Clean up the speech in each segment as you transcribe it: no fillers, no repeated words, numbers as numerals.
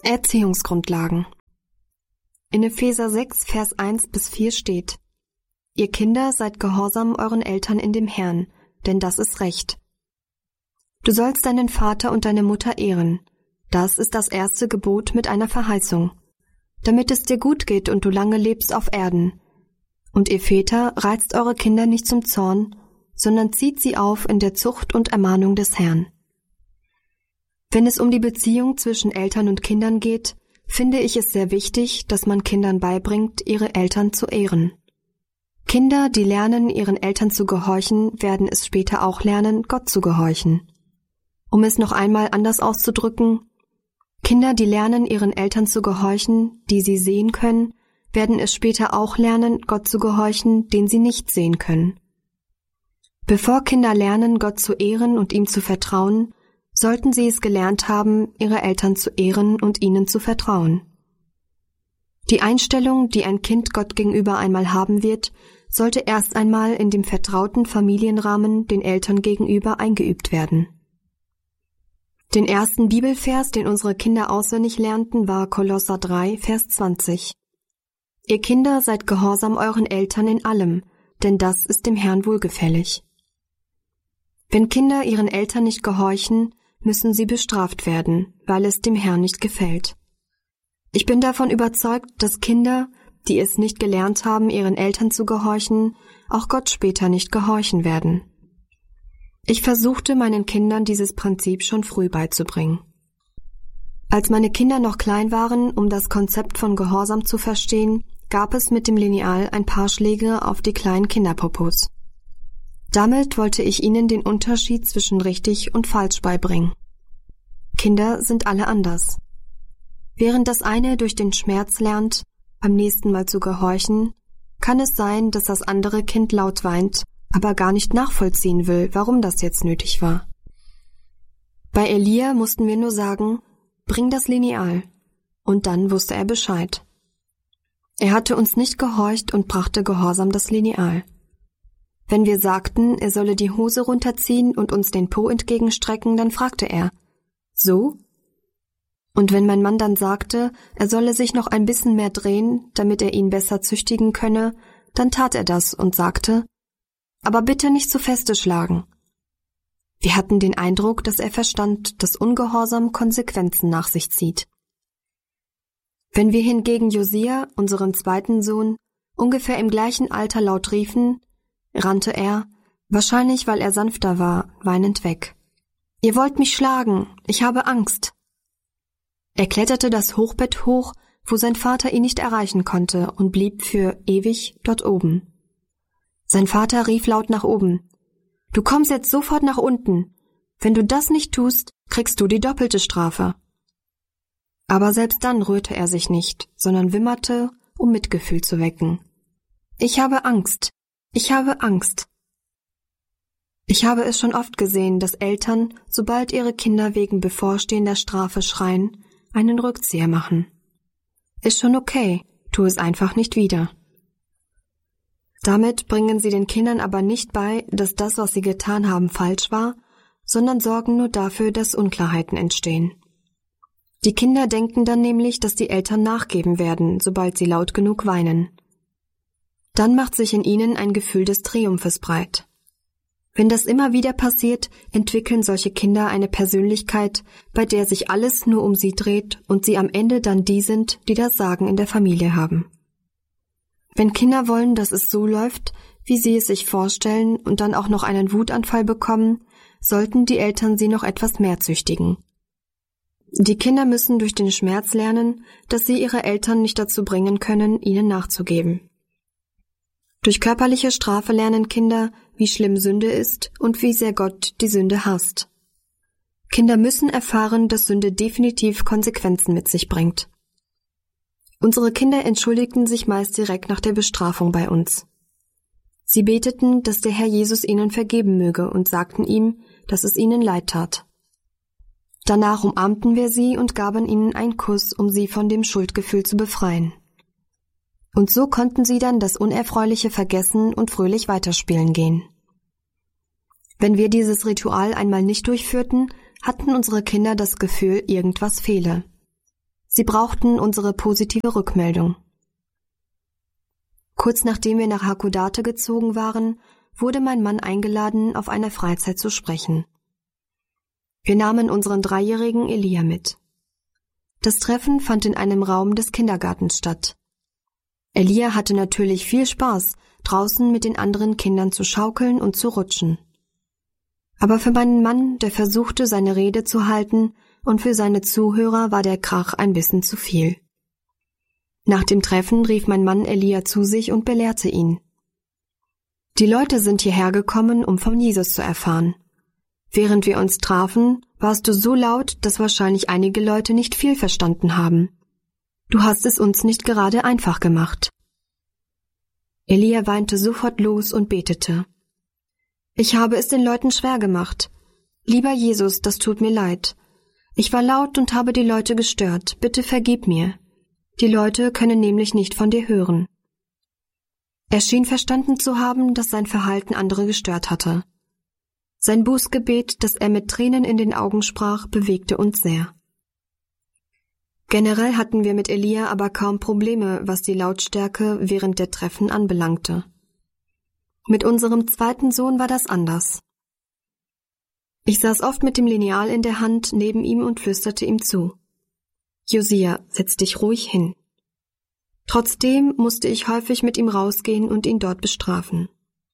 Erziehungsgrundlagen. In Epheser 6, Vers 1-4 steht: Ihr Kinder, seid gehorsam euren Eltern in dem Herrn, denn das ist Recht. Du sollst deinen Vater und deine Mutter ehren. Das ist das erste Gebot mit einer Verheißung, damit es dir gut geht und du lange lebst auf Erden. Und ihr Väter, reizt eure Kinder nicht zum Zorn, sondern zieht sie auf in der Zucht und Ermahnung des Herrn. Wenn es um die Beziehung zwischen Eltern und Kindern geht, finde ich es sehr wichtig, dass man Kindern beibringt, ihre Eltern zu ehren. Kinder, die lernen, ihren Eltern zu gehorchen, werden es später auch lernen, Gott zu gehorchen. Um es noch einmal anders auszudrücken: Kinder, die lernen, ihren Eltern zu gehorchen, die sie sehen können, werden es später auch lernen, Gott zu gehorchen, den sie nicht sehen können. Bevor Kinder lernen, Gott zu ehren und ihm zu vertrauen, sollten sie es gelernt haben, ihre Eltern zu ehren und ihnen zu vertrauen. Die Einstellung, die ein Kind Gott gegenüber einmal haben wird, sollte erst einmal in dem vertrauten Familienrahmen den Eltern gegenüber eingeübt werden. Den ersten Bibelvers, den unsere Kinder auswendig lernten, war Kolosser 3, Vers 20. Ihr Kinder, seid gehorsam euren Eltern in allem, denn das ist dem Herrn wohlgefällig. Wenn Kinder ihren Eltern nicht gehorchen, müssen sie bestraft werden, weil es dem Herrn nicht gefällt. Ich bin davon überzeugt, dass Kinder, die es nicht gelernt haben, ihren Eltern zu gehorchen, auch Gott später nicht gehorchen werden. Ich versuchte meinen Kindern dieses Prinzip schon früh beizubringen. Als meine Kinder noch klein waren, um das Konzept von Gehorsam zu verstehen, gab es mit dem Lineal ein paar Schläge auf die kleinen Kinderpopos. Damit wollte ich ihnen den Unterschied zwischen richtig und falsch beibringen. Kinder sind alle anders. Während das eine durch den Schmerz lernt, beim nächsten Mal zu gehorchen, kann es sein, dass das andere Kind laut weint, aber gar nicht nachvollziehen will, warum das jetzt nötig war. Bei Elia mussten wir nur sagen: Bring das Lineal. Und dann wusste er Bescheid. Er hatte uns nicht gehorcht und brachte gehorsam das Lineal. Wenn wir sagten, er solle die Hose runterziehen und uns den Po entgegenstrecken, dann fragte er: So? Und wenn mein Mann dann sagte, er solle sich noch ein bisschen mehr drehen, damit er ihn besser züchtigen könne, dann tat er das und sagte: Aber bitte nicht zu feste schlagen. Wir hatten den Eindruck, dass er verstand, dass Ungehorsam Konsequenzen nach sich zieht. Wenn wir hingegen Josia, unseren zweiten Sohn, ungefähr im gleichen Alter laut riefen, rannte er, wahrscheinlich weil er sanfter war, weinend weg. Ihr wollt mich schlagen, ich habe Angst. Er kletterte das Hochbett hoch, wo sein Vater ihn nicht erreichen konnte, und blieb für ewig dort oben. Sein Vater rief laut nach oben: Du kommst jetzt sofort nach unten. Wenn du das nicht tust, kriegst du die doppelte Strafe. Aber selbst dann rührte er sich nicht, sondern wimmerte, um Mitgefühl zu wecken. Ich habe Angst. Ich habe Angst. Ich habe es schon oft gesehen, dass Eltern, sobald ihre Kinder wegen bevorstehender Strafe schreien, einen Rückzieher machen. Ist schon okay, tu es einfach nicht wieder. Damit bringen sie den Kindern aber nicht bei, dass das, was sie getan haben, falsch war, sondern sorgen nur dafür, dass Unklarheiten entstehen. Die Kinder denken dann nämlich, dass die Eltern nachgeben werden, sobald sie laut genug weinen. Dann macht sich in ihnen ein Gefühl des Triumphes breit. Wenn das immer wieder passiert, entwickeln solche Kinder eine Persönlichkeit, bei der sich alles nur um sie dreht und sie am Ende dann die sind, die das Sagen in der Familie haben. Wenn Kinder wollen, dass es so läuft, wie sie es sich vorstellen und dann auch noch einen Wutanfall bekommen, sollten die Eltern sie noch etwas mehr züchtigen. Die Kinder müssen durch den Schmerz lernen, dass sie ihre Eltern nicht dazu bringen können, ihnen nachzugeben. Durch körperliche Strafe lernen Kinder, wie schlimm Sünde ist und wie sehr Gott die Sünde hasst. Kinder müssen erfahren, dass Sünde definitiv Konsequenzen mit sich bringt. Unsere Kinder entschuldigten sich meist direkt nach der Bestrafung bei uns. Sie beteten, dass der Herr Jesus ihnen vergeben möge und sagten ihm, dass es ihnen leid tat. Danach umarmten wir sie und gaben ihnen einen Kuss, um sie von dem Schuldgefühl zu befreien. Und so konnten sie dann das Unerfreuliche vergessen und fröhlich weiterspielen gehen. Wenn wir dieses Ritual einmal nicht durchführten, hatten unsere Kinder das Gefühl, irgendwas fehle. Sie brauchten unsere positive Rückmeldung. Kurz nachdem wir nach Hakodate gezogen waren, wurde mein Mann eingeladen, auf einer Freizeit zu sprechen. Wir nahmen unseren 3-jährigen Elia mit. Das Treffen fand in einem Raum des Kindergartens statt. Elia hatte natürlich viel Spaß, draußen mit den anderen Kindern zu schaukeln und zu rutschen. Aber für meinen Mann, der versuchte, seine Rede zu halten, und für seine Zuhörer war der Krach ein bisschen zu viel. Nach dem Treffen rief mein Mann Elia zu sich und belehrte ihn. Die Leute sind hierher gekommen, um von Jesus zu erfahren. Während wir uns trafen, warst du so laut, dass wahrscheinlich einige Leute nicht viel verstanden haben. Du hast es uns nicht gerade einfach gemacht. Elia weinte sofort los und betete. Ich habe es den Leuten schwer gemacht. Lieber Jesus, das tut mir leid. Ich war laut und habe die Leute gestört. Bitte vergib mir. Die Leute können nämlich nicht von dir hören. Er schien verstanden zu haben, dass sein Verhalten andere gestört hatte. Sein Bußgebet, das er mit Tränen in den Augen sprach, bewegte uns sehr. Generell hatten wir mit Elia aber kaum Probleme, was die Lautstärke während der Treffen anbelangte. Mit unserem 2. Sohn war das anders. Ich saß oft mit dem Lineal in der Hand neben ihm und flüsterte ihm zu. Josia, setz dich ruhig hin. Trotzdem musste ich häufig mit ihm rausgehen und ihn dort bestrafen.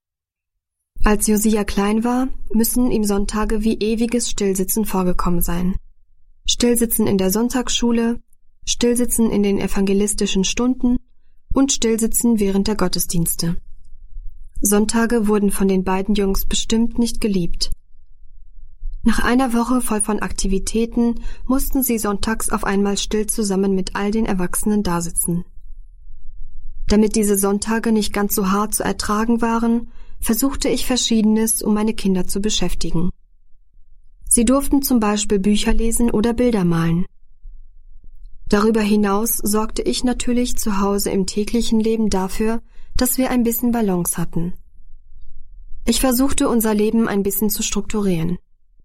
Als Josia klein war, müssen ihm Sonntage wie ewiges Stillsitzen vorgekommen sein. Stillsitzen in der Sonntagsschule, Stillsitzen in den evangelistischen Stunden und Stillsitzen während der Gottesdienste. Sonntage wurden von den beiden Jungs bestimmt nicht geliebt. Nach einer Woche voll von Aktivitäten mussten sie sonntags auf einmal still zusammen mit all den Erwachsenen dasitzen. Damit diese Sonntage nicht ganz so hart zu ertragen waren, versuchte ich Verschiedenes, um meine Kinder zu beschäftigen. Sie durften zum Beispiel Bücher lesen oder Bilder malen. Darüber hinaus sorgte ich natürlich zu Hause im täglichen Leben dafür, dass wir ein bisschen Balance hatten. Ich versuchte, unser Leben ein bisschen zu strukturieren.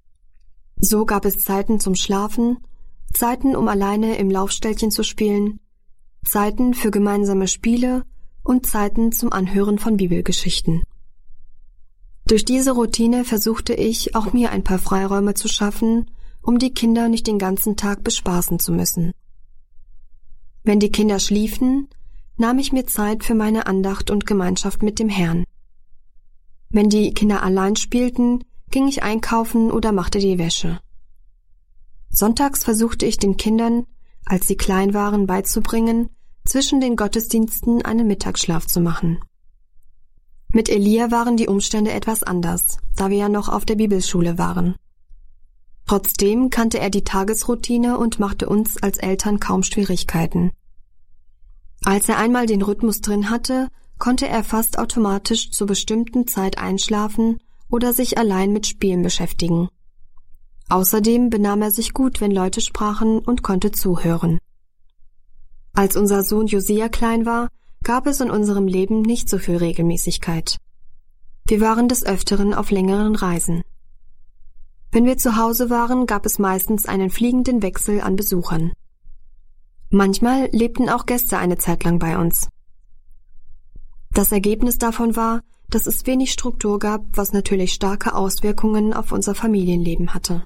So gab es Zeiten zum Schlafen, Zeiten, um alleine im Laufställchen zu spielen, Zeiten für gemeinsame Spiele und Zeiten zum Anhören von Bibelgeschichten. Durch diese Routine versuchte ich, auch mir ein paar Freiräume zu schaffen, um die Kinder nicht den ganzen Tag bespaßen zu müssen. Wenn die Kinder schliefen, nahm ich mir Zeit für meine Andacht und Gemeinschaft mit dem Herrn. Wenn die Kinder allein spielten, ging ich einkaufen oder machte die Wäsche. Sonntags versuchte ich den Kindern, als sie klein waren, beizubringen, zwischen den Gottesdiensten einen Mittagsschlaf zu machen. Mit Elia waren die Umstände etwas anders, da wir ja noch auf der Bibelschule waren. Trotzdem kannte er die Tagesroutine und machte uns als Eltern kaum Schwierigkeiten. Als er einmal den Rhythmus drin hatte, konnte er fast automatisch zur bestimmten Zeit einschlafen oder sich allein mit Spielen beschäftigen. Außerdem benahm er sich gut, wenn Leute sprachen und konnte zuhören. Als unser Sohn Josia klein war, gab es in unserem Leben nicht so viel Regelmäßigkeit. Wir waren des Öfteren auf längeren Reisen. Wenn wir zu Hause waren, gab es meistens einen fliegenden Wechsel an Besuchern. Manchmal lebten auch Gäste eine Zeit lang bei uns. Das Ergebnis davon war, dass es wenig Struktur gab, was natürlich starke Auswirkungen auf unser Familienleben hatte.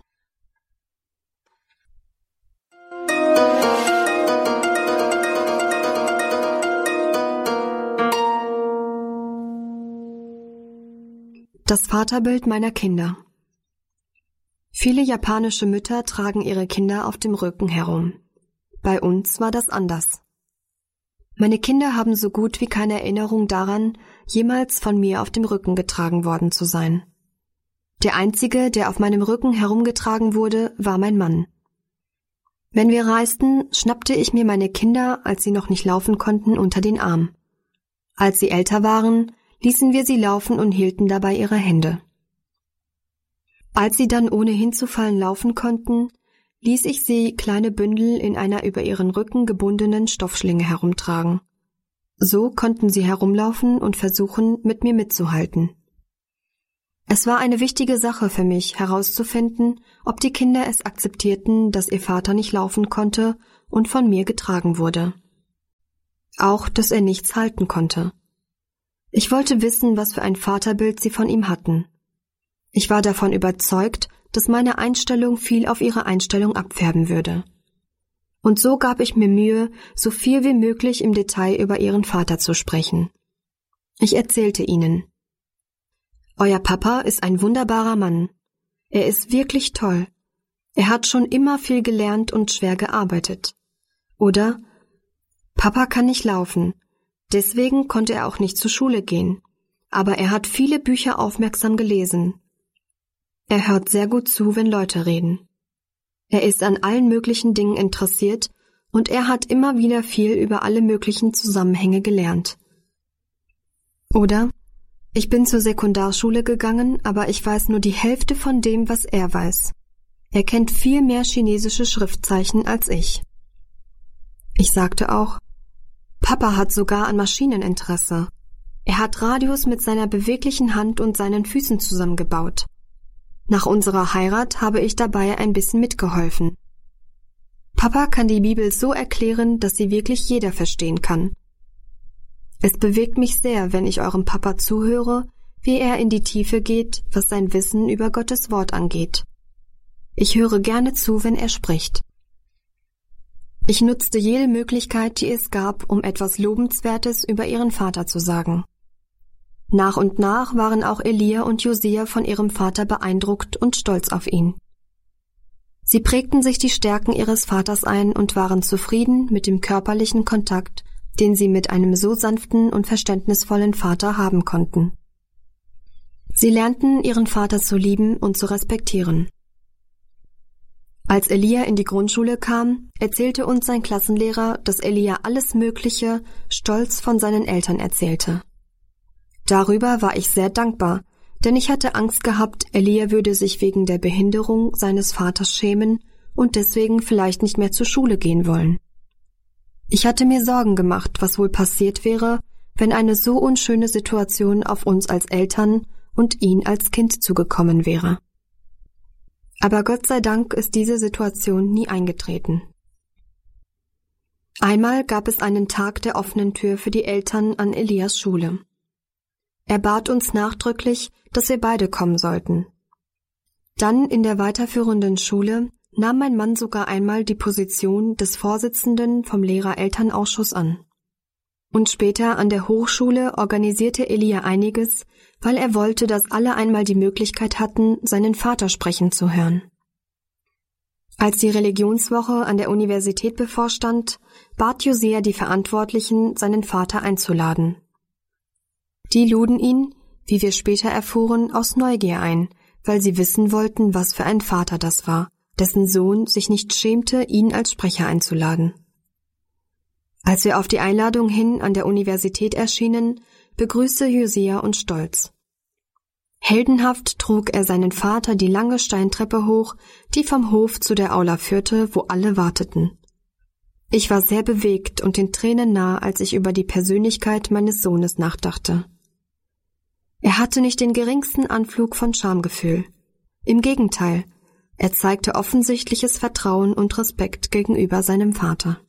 Das Vaterbild meiner Kinder. Viele japanische Mütter tragen ihre Kinder auf dem Rücken herum. Bei uns war das anders. Meine Kinder haben so gut wie keine Erinnerung daran, jemals von mir auf dem Rücken getragen worden zu sein. Der einzige, der auf meinem Rücken herumgetragen wurde, war mein Mann. Wenn wir reisten, schnappte ich mir meine Kinder, als sie noch nicht laufen konnten, unter den Arm. Als sie älter waren, ließen wir sie laufen und hielten dabei ihre Hände. Als sie dann ohne hinzufallen laufen konnten, ließ ich sie kleine Bündel in einer über ihren Rücken gebundenen Stoffschlinge herumtragen. So konnten sie herumlaufen und versuchen, mit mir mitzuhalten. Es war eine wichtige Sache für mich, herauszufinden, ob die Kinder es akzeptierten, dass ihr Vater nicht laufen konnte und von mir getragen wurde. Auch, dass er nichts halten konnte. Ich wollte wissen, was für ein Vaterbild sie von ihm hatten. Ich war davon überzeugt, dass meine Einstellung viel auf ihre Einstellung abfärben würde. Und so gab ich mir Mühe, so viel wie möglich im Detail über ihren Vater zu sprechen. Ich erzählte ihnen: Euer Papa ist ein wunderbarer Mann. Er ist wirklich toll. Er hat schon immer viel gelernt und schwer gearbeitet. Oder: Papa kann nicht laufen. Deswegen konnte er auch nicht zur Schule gehen. Aber er hat viele Bücher aufmerksam gelesen. Er hört sehr gut zu, wenn Leute reden. Er ist an allen möglichen Dingen interessiert und er hat immer wieder viel über alle möglichen Zusammenhänge gelernt. Oder: Ich bin zur Sekundarschule gegangen, aber ich weiß nur die Hälfte von dem, was er weiß. Er kennt viel mehr chinesische Schriftzeichen als ich. Ich sagte auch: Papa hat sogar an Maschinen Interesse. Er hat Radios mit seiner beweglichen Hand und seinen Füßen zusammengebaut. Nach unserer Heirat habe ich dabei ein bisschen mitgeholfen. Papa kann die Bibel so erklären, dass sie wirklich jeder verstehen kann. Es bewegt mich sehr, wenn ich eurem Papa zuhöre, wie er in die Tiefe geht, was sein Wissen über Gottes Wort angeht. Ich höre gerne zu, wenn er spricht. Ich nutzte jede Möglichkeit, die es gab, um etwas Lobenswertes über ihren Vater zu sagen. Nach und nach waren auch Elia und Josia von ihrem Vater beeindruckt und stolz auf ihn. Sie prägten sich die Stärken ihres Vaters ein und waren zufrieden mit dem körperlichen Kontakt, den sie mit einem so sanften und verständnisvollen Vater haben konnten. Sie lernten, ihren Vater zu lieben und zu respektieren. Als Elia in die Grundschule kam, erzählte uns sein Klassenlehrer, dass Elia alles Mögliche stolz von seinen Eltern erzählte. Darüber war ich sehr dankbar, denn ich hatte Angst gehabt, Elia würde sich wegen der Behinderung seines Vaters schämen und deswegen vielleicht nicht mehr zur Schule gehen wollen. Ich hatte mir Sorgen gemacht, was wohl passiert wäre, wenn eine so unschöne Situation auf uns als Eltern und ihn als Kind zugekommen wäre. Aber Gott sei Dank ist diese Situation nie eingetreten. Einmal gab es einen Tag der offenen Tür für die Eltern an Elias Schule. Er bat uns nachdrücklich, dass wir beide kommen sollten. Dann in der weiterführenden Schule nahm mein Mann sogar einmal die Position des Vorsitzenden vom Lehrer-Elternausschuss an. Und später an der Hochschule organisierte Elia einiges, weil er wollte, dass alle einmal die Möglichkeit hatten, seinen Vater sprechen zu hören. Als die Religionswoche an der Universität bevorstand, bat Josia die Verantwortlichen, seinen Vater einzuladen. Die luden ihn, wie wir später erfuhren, aus Neugier ein, weil sie wissen wollten, was für ein Vater das war, dessen Sohn sich nicht schämte, ihn als Sprecher einzuladen. Als wir auf die Einladung hin an der Universität erschienen, begrüßte Josia uns stolz. Heldenhaft trug er seinen Vater die lange Steintreppe hoch, die vom Hof zu der Aula führte, wo alle warteten. Ich war sehr bewegt und den Tränen nah, als ich über die Persönlichkeit meines Sohnes nachdachte. Er hatte nicht den geringsten Anflug von Schamgefühl. Im Gegenteil, er zeigte offensichtliches Vertrauen und Respekt gegenüber seinem Vater.